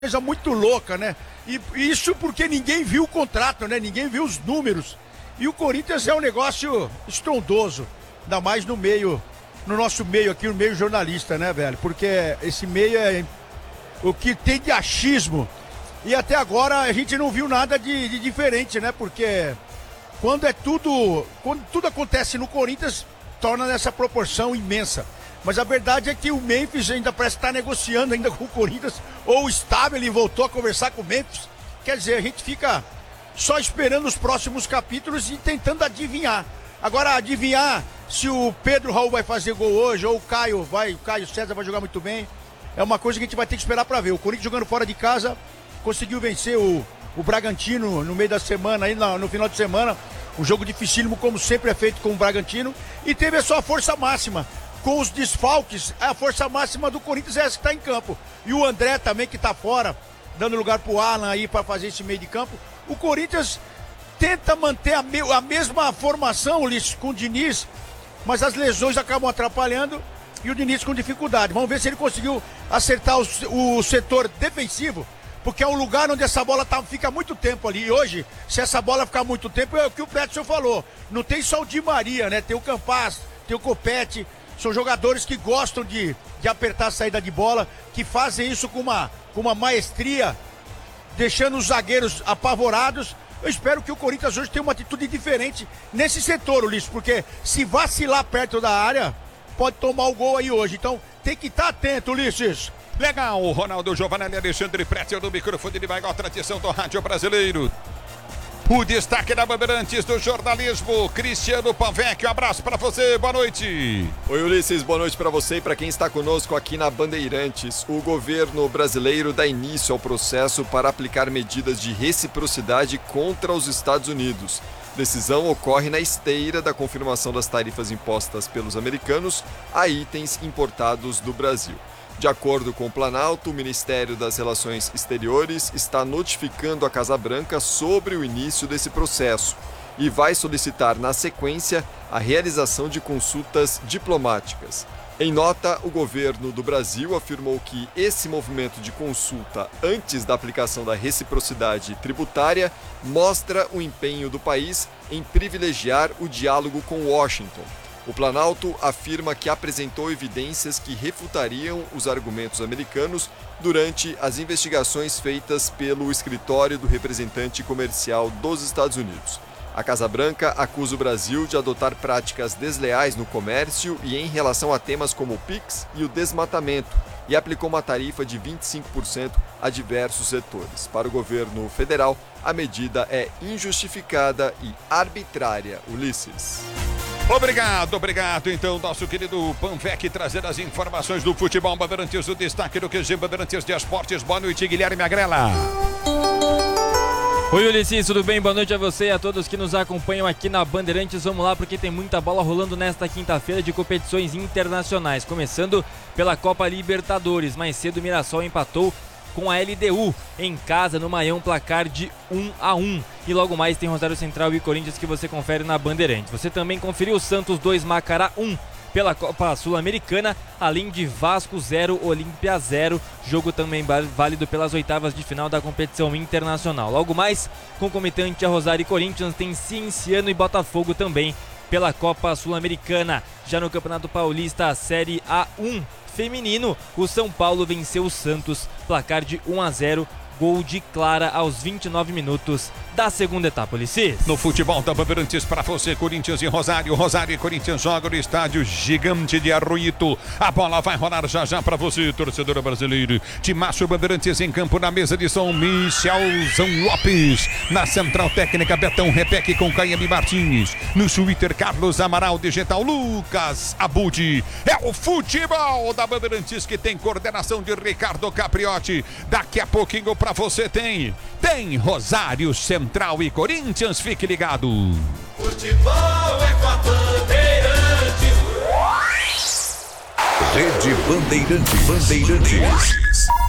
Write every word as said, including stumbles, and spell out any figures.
Coisa muito louca, né? E isso porque ninguém viu o contrato, né? Ninguém viu os números. E o Corinthians é um negócio estrondoso, ainda mais no meio, no nosso meio aqui, no meio jornalista, né, velho? Porque esse meio é o que tem de achismo. E até agora a gente não viu nada de, de diferente, né? Porque quando é tudo, quando tudo acontece no Corinthians, torna nessa proporção imensa. Mas a verdade é que o Memphis ainda parece estar negociando ainda com o Corinthians, ou o Stabile, ele voltou a conversar com o Memphis. Quer dizer, a gente fica só esperando os próximos capítulos e tentando adivinhar. Agora, adivinhar se o Pedro Raul vai fazer gol hoje, ou o Caio vai, o Caio César vai jogar muito bem, é uma coisa que a gente vai ter que esperar para ver. O Corinthians jogando fora de casa, conseguiu vencer o, o Bragantino no meio da semana, aí no, no final de semana, um jogo dificílimo, como sempre é feito com o Bragantino, e teve a sua força máxima. Com os desfalques, a força máxima do Corinthians é essa que está em campo. E o André também, que está fora, dando lugar para o Alan aí para fazer esse meio de campo. O Corinthians tenta manter a, me a mesma formação, Ulisses, com o Diniz, mas as lesões acabam atrapalhando e o Diniz com dificuldade. Vamos ver se ele conseguiu acertar o, o setor defensivo, porque é um lugar onde essa bola tá, fica muito tempo ali. E hoje, se essa bola ficar muito tempo, é o que o Peterson falou. Não tem só o Di Maria, né? Tem o Campas, tem o Copete. São jogadores que gostam de, de apertar a saída de bola, que fazem isso com uma, com uma maestria, deixando os zagueiros apavorados. Eu espero que o Corinthians hoje tenha uma atitude diferente nesse setor, Ulisses, porque se vacilar perto da área, pode tomar o gol aí hoje. Então tem que estar atento, Ulisses. Legal, o Ronaldo Giovanelli, Alexandre Pretzel no microfone de maior tradição do rádio brasileiro. O destaque da Bandeirantes do jornalismo, Cristiano Pavec, um abraço para você, boa noite. Oi Ulisses, boa noite para você e para quem está conosco aqui na Bandeirantes. O governo brasileiro dá início ao processo para aplicar medidas de reciprocidade contra os Estados Unidos. Decisão ocorre na esteira da confirmação das tarifas impostas pelos americanos a itens importados do Brasil. De acordo com o Planalto, o Ministério das Relações Exteriores está notificando a Casa Branca sobre o início desse processo e vai solicitar, na sequência, a realização de consultas diplomáticas. Em nota, o governo do Brasil afirmou que esse movimento de consulta antes da aplicação da reciprocidade tributária mostra o empenho do país em privilegiar o diálogo com Washington. O Planalto afirma que apresentou evidências que refutariam os argumentos americanos durante as investigações feitas pelo escritório do representante comercial dos Estados Unidos. A Casa Branca acusa o Brasil de adotar práticas desleais no comércio e em relação a temas como o Pix e o desmatamento, e aplicou uma tarifa de vinte e cinco por cento a diversos setores. Para o governo federal, a medida é injustificada e arbitrária. Ulisses. Obrigado, obrigado. Então, nosso querido Panvec trazendo as informações do futebol Bandeirantes, o destaque do Q G Bandeirantes de Esportes. Boa noite, Guilherme Agrela. Oi, Ulisses, tudo bem? Boa noite a você e a todos que nos acompanham aqui na Bandeirantes. Vamos lá, porque tem muita bola rolando nesta quinta-feira de competições internacionais. Começando pela Copa Libertadores. Mais cedo, o Mirassol empatou com a L D U em casa no Maião, placar de um a um. E logo mais tem Rosário Central e Corinthians que você confere na Bandeirantes. Você também conferiu Santos dois, Macará um pela Copa Sul-Americana, além de Vasco zero, Olímpia zero. Jogo também válido pelas oitavas de final da competição internacional. Logo mais, concomitante a Rosário e Corinthians, tem Cienciano e Botafogo também pela Copa Sul-Americana. Já no Campeonato Paulista, Série A um feminino, o São Paulo venceu o Santos, placar de um a zero, gol de Clara aos vinte e nove minutos da segunda etapa, Ulisses. No futebol da Bandeirantes para você, Corinthians e Rosário. Rosário e Corinthians jogam no estádio Gigante de Arruito. A bola vai rolar já já para você, torcedor brasileiro. Timaço Bandeirantes em campo na mesa de som, Michelzão Lopes. Na central técnica, Betão Repeque com Caiane Martins. No Twitter, Carlos Amaral, digital Lucas Abudi. É o futebol da Bandeirantes que tem coordenação de Ricardo Capriotti. Daqui a pouquinho para você tem, tem Rosário Central e Corinthians, fique ligado. Futebol é com a Bandeirantes. Rede Bandeirantes. Bandeirantes.